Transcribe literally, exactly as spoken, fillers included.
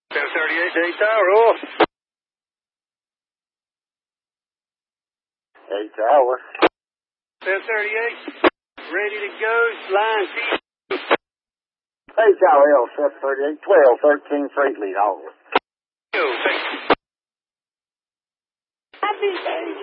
seven thirty-eight, eight tower, roll. eight tower. seven thirty-eight, ready to go, line T. eight tower, L, seven thirty-eight, twelve, thirteen, freight lead, all. Go, thank you. Happy day.